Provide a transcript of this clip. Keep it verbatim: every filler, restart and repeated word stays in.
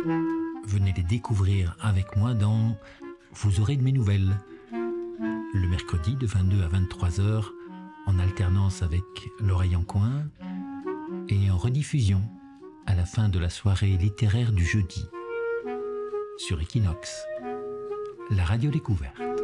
Venez les découvrir avec moi dans Vous aurez de mes nouvelles, le mercredi de vingt-deux à vingt-trois heures, en alternance avec L'Oreille en coin, et en rediffusion à la fin de la soirée littéraire du jeudi, sur Equinox, la radio découverte.